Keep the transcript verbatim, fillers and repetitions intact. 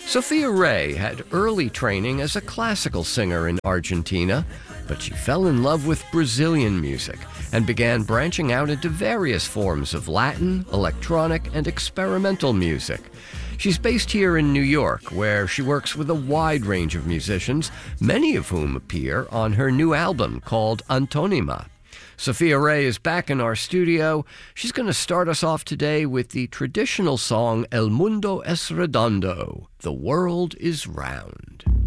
Sophia Ray had early training as a classical singer in Argentina, but she fell in love with Brazilian music and began branching out into various forms of Latin, electronic, and experimental music. She's based here in New York, where she works with a wide range of musicians, many of whom appear on her new album called Antonima. Sophia Ray is back in our studio. She's going to start us off today with the traditional song El Mundo es Redondo, The World is Round.